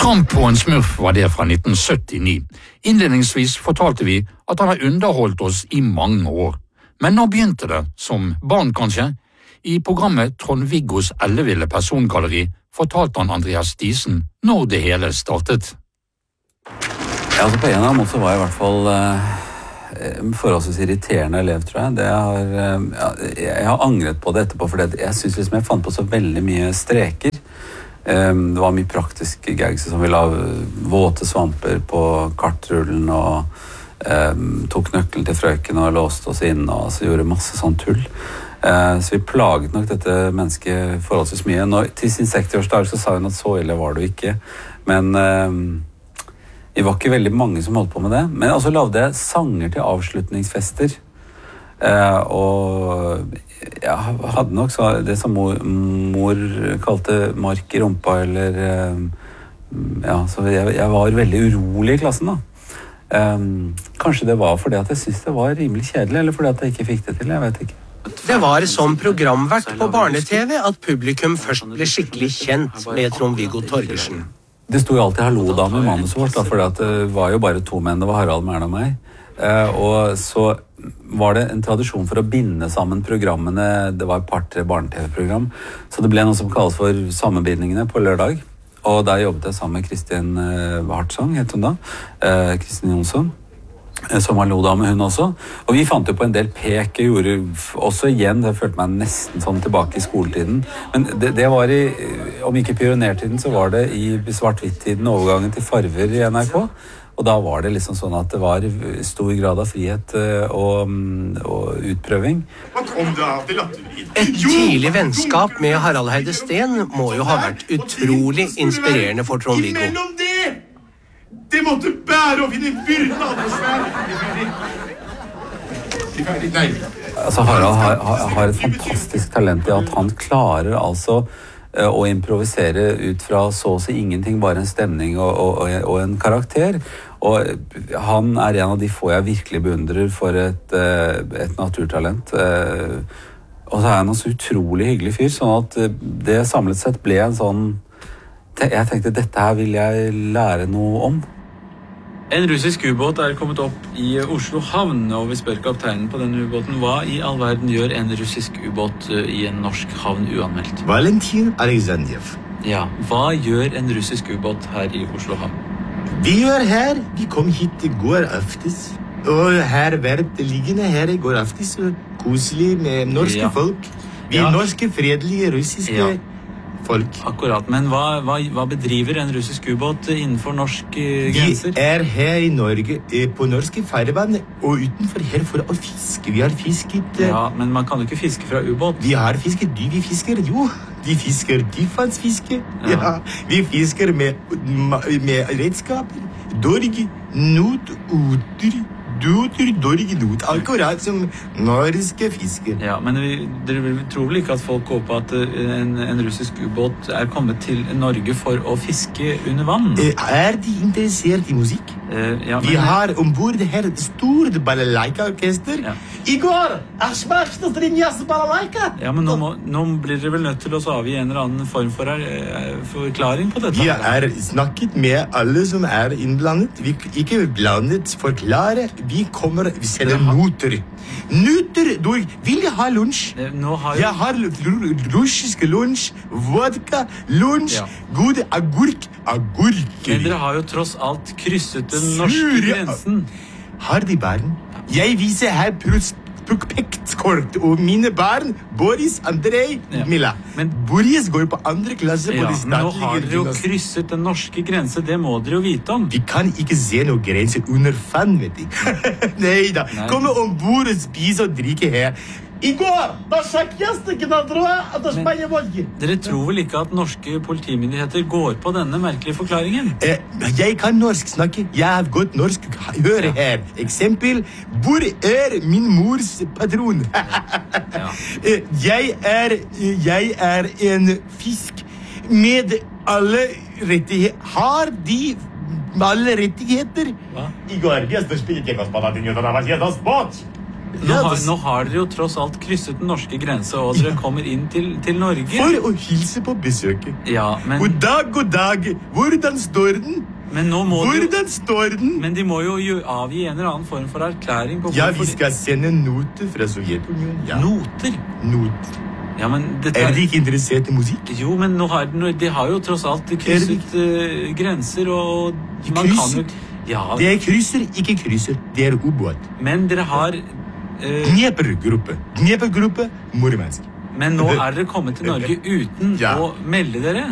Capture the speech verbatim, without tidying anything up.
Kamp på en smurf var det fra nitten syttini. Innledningsvis fortalte vi at han har underholdt oss i mange år. Men nå begynte det, som barn kanskje. I programmet Trond-Viggos elleville persongalleri fortalte han Andreas Diesen når det hele startet. Ja, altså på en eller annen måte var jeg i hvert fall eh, forholdsvis irriterende elev, tror jeg. Det har, eh, ja, jeg har angret på det etterpå, for jeg synes liksom jeg fant på så veldig mye streker. Eh, det var mye praktiske gags, som vi la våte svamper på kartrullen, og eh, tok nøkkelen til frøken og låste oss inn, og så gjorde masse sånn tull. Eh, så vi plaget nok dette mennesket forholdsvis mye. Nå, til sin sekstiårsdag så sa hun at så ille var det ikke, men eh, vi var ikke veldig mange som holdt på med det. Men altså lavde jeg sanger til avslutningsfester, eh, og jeg hadde nok så, det som mor, mor kalte mark i rumpa, eller eh, ja, så jeg, jeg var veldig urolig i klassen da. Eh, kanskje det var fordi at jeg syntes det var rimelig kjedelig, eller fordi at jeg ikke fikk det til, jeg vet ikke. Det var som programvert på barne-tv at publikum først ble skikkelig kjent med Trond-Viggo Torgersen. Det stod jo alltid hallo-dame i manuset vårt, da, for det var jo bare to menn, det var Harald, Mern og meg. Eh, og så var det en tradisjon for å binde sammen programmene, det var et par-tre barne-tv-program, så det ble noe som kalles for sammenbindingene på lørdag. Og der jobbet jeg sammen med Kristin eh, Hartzang, het hun da, eh, Kristin Jonsson, som var lodame hun også. Og vi fant jo på en del pek, jeg gjorde også igjen, jeg følte meg nesten sånn tilbake i skoletiden. Men det, det var i, om ikke pionertiden, så var det i svart-hvitt-tiden, overgangen til farver i N R K. Og da var det liksom sånn at det var stor grad av frihet og, og utprøving. Et tidlig vennskap med Harald Heide Steen må jo ha vært utrolig inspirerende for Trond-Viggo. Det måtte bære og finne byrden av oss der. Nei. Altså, Harald har, har et fantastisk talent i at han klarer altså uh, å improvisere ut fra så å si ingenting, bare en stemning og, og, og en karakter. Og han er en av de få jeg virkelig beundrer for et, uh, et naturtalent. Uh, og så er han en så utrolig hyggelig fyr, sånn at uh, det samlet sett ble en sånn... Jeg tenkte, dette her vil jeg lære noe om. En russisk ubåt er kommet opp i Oslo havn, og vi spør kapteinen på denne ubåten, hva i all verden gjør en russisk ubåt i en norsk havn uanmeldt? Valentin Alexandrov. Ja, hva gjør en russisk ubåt her i Oslo havn? Vi gjør her, vi kom hit i går aftes, og her vært liggende her i går aftes, koselig med norske ja. folk. Vi er ja. norske, fredelige, russiske ja. folk. Akkurat, men hva, hva, hva bedriver en russisk ubåt innenfor norske grenser? Vi er her i Norge, på norske farvann, og utenfor her for å fiske. Vi har fisket... Ja, men man kan jo ikke fiske fra ubåt. Vi har fisket, du, vi fisker, jo. Vi fisker dypvannsfiske. Ja. Ja. Vi fisker med, med redskaper. Dorg, not, oter... Doter, dorg, not. Akkurat som norske fisker. Ja, men vi, dere tror vel ikke at folk går på at en, en russisk ubåt er kommet til Norge for å fiske under vann? Er de interessert i musikk? Uh, ja, vi men... har ombord her et stort balalaika-orkester. Ja. I går! Ja, men nå, må, nå blir dere vel nødt til å avgi en eller annen form for uh, forklaring på dette. Vi har snakket med alle som er innblandet. Vi ikke blandet forklare. Vi kommer, vi sender noter. Noter, du vil jeg ha lunsj? Nå har jeg... jeg har russisk lunsj, vodka, lunsj, ja. God agurk, agurker. Men dere har jo tross alt krysset den norske grensen. Har de barn? Jeg viser her prospektkort, og mine barn, Boris, Andrei, ja. Mila. Men Boris går på andre klasse på ja, de statlige... Nå har dere jo krysset den norske grense, det må dere jo vite om. Vi kan ikke se noen grense under fann, vet du. Neida, Nei. Kom ombord og spise og drikke her. I går, da sjekk jeg da tror jeg at det spenner volger. Dere tror vel ikke at norske politimyndigheter går på denne merkelige forklaringen? Eh, jeg kan norsk snakke. Jeg har godt norsk. Hør her. Eksempel. Hvor er min mors patron? ja. eh, jeg, er, jeg er en fisk med alle rettigheter. Har de alle rettigheter? Hva? I går, jeg spiller ikke hva spiller til, og det var jedas båt. Nå Ja, har, det- nå har dere jo tross alt krysset den norske grense, og dere kommer inn til, til Norge. For å hilse på besøket. Ja, men, God dag, god dag. Hvordan står den? men nå må de jo, Hvordan står den? men de må jo gjø- avgi en eller annen form for erklæring på Ja, hvorfor vi de- skal sende noter fra Sovjetunionen. Ja. Noter? Noter. Ja, men dette Er de ikke interessert i musikk? Jo, men nå har, nå, de har jo tross alt krysset eh, grenser, og De man kan jo krysset? Ja, Det er krysser, ikke krysser. Det er ubåt. men dere har eh, Dnieper-gruppe. Dnieper-gruppe, Murmansk. Men nå er dere kommet til Norge uten Ja. å melde dere.